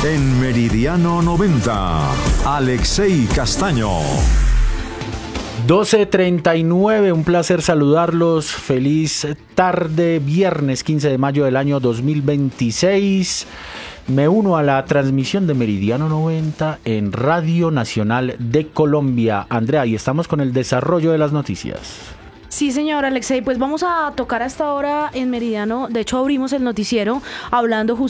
En Meridiano 90, Alexei Castaño. 12:39, un placer saludarlos. Feliz tarde, viernes 15 de mayo del año 2026. Me uno a la transmisión de Meridiano 90 en Radio Nacional de Colombia. Andrea, y estamos con el desarrollo de las noticias. Sí, señor Alexei, pues vamos a tocar hasta ahora en Meridiano. De hecho, abrimos el noticiero hablando